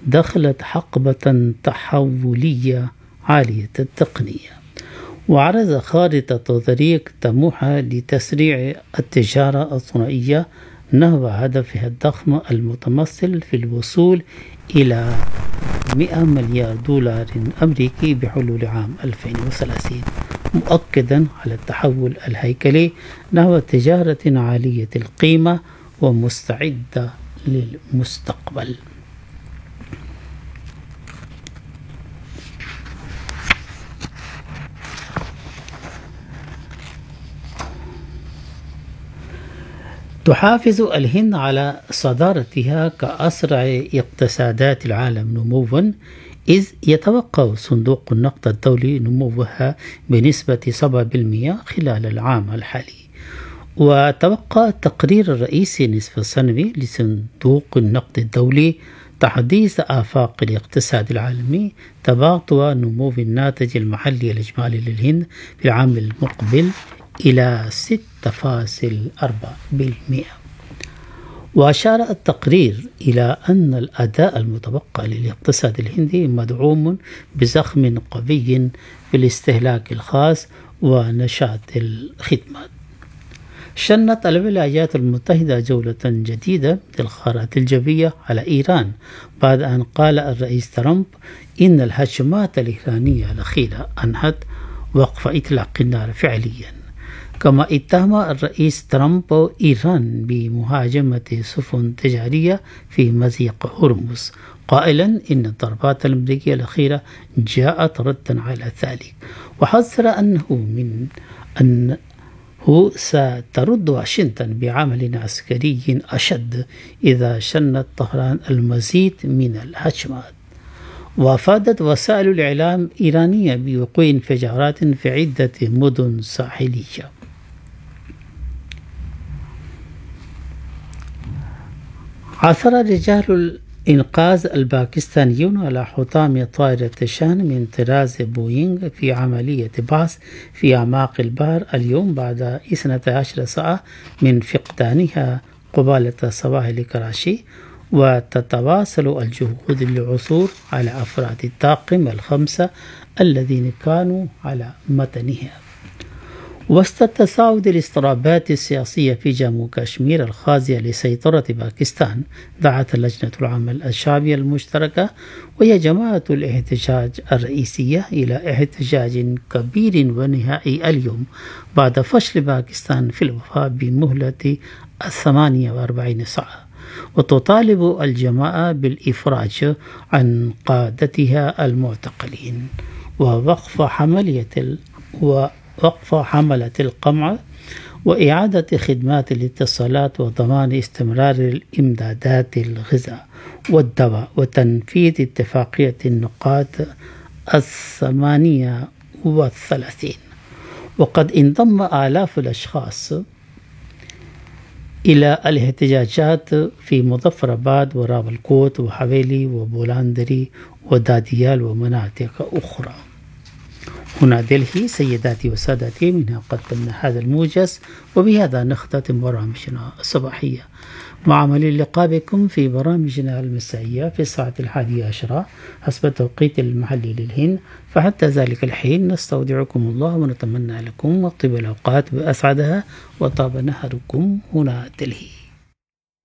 دخلت حقبة تحولية عالية التقنية، وعرض خارطة طريق طموحة لتسريع التجارة الثنائية نحو هدفها الضخم المتمثل في الوصول إلى 100 مليار دولار أمريكي بحلول عام 2030، مؤكدا على التحول الهيكلي نحو تجارة عالية القيمة ومستعدة للمستقبل. تحافظ الهند على صدارتها كأسرع اقتصادات العالم نمواً، إذ يتوقع صندوق النقد الدولي نموها بنسبة 7% خلال العام الحالي. وتوقع التقرير الرئيسي نصف السنوي لصندوق النقد الدولي تحديث آفاق الاقتصاد العالمي تباطؤ نمو الناتج المحلي الإجمالي للهند في العام المقبل إلى 6.4%. وأشار التقرير إلى أن الأداء المتوقع للاقتصاد الهندي مدعوم بزخم قوي في الاستهلاك الخاص ونشاط الخدمات. شنت الولايات المتحدة جولة جديدة للغارات الجوية على إيران بعد أن قال الرئيس ترامب إن الهجمات الإيرانية الأخيرة أنهت وقف إطلاق النار فعليا. كما اتهم الرئيس ترامب إيران بمهاجمة سفن تجارية في مضيق هرمز، قائلا إن الضربات الأمريكية الأخيرة جاءت ردا على ذلك، وحذر أنه سترد واشنطن بعمل عسكري أشد إذا شنت طهران المزيد من الهجمات. وأفادت وسائل الإعلام الإيرانية بوقوع انفجارات في عدة مدن ساحلية. عثر رجال الإنقاذ الباكستانيون على حطام طائرة شان من طراز بوينغ في عملية بحث في أعماق البحر اليوم بعد 12 ساعة من فقدانها قبالة سواحل كراشي. وتتواصل الجهود للعثور على أفراد الطاقم الخمسة الذين كانوا على متنها. وسط تصاعد الاضطرابات السياسية في جمو كشمير الخاضعة لسيطرة باكستان، دعت اللجنة العامة الشعبية المشتركة وهي جماعة الاحتجاج الرئيسية إلى احتجاج كبير ونهائي اليوم بعد فشل باكستان في الوفاء بمهلة 48 ساعة. وتطالب الجماعة بالإفراج عن قادتها المعتقلين ووقف حملة القمع وإعادة خدمات الاتصالات وضمان استمرار الإمدادات الغذاء والدواء وتنفيذ اتفاقية النقاط 38. وقد انضم آلاف الأشخاص إلى الاحتجاجات في مظفرآباد وراولكوت وحويلي وبولاندري وداديال ومناطق أخرى. هنا دلهي. سيداتي وسادتي، منها قدمنا هذا الموجز، وبهذا نختتم برامجنا الصباحية. مع أمل اللقاء بكم في برامجنا المسائية في الساعة 11 حسب التوقيت المحلي للهند. فحتى ذلك الحين نستودعكم الله ونتمنى لكم طيب الأوقات بأسعدها وطاب نهاركم. هنا دلهي.